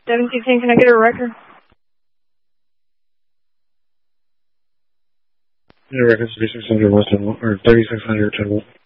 716, can I get a record? Yeah, record 3600 West or 3600 10 volt.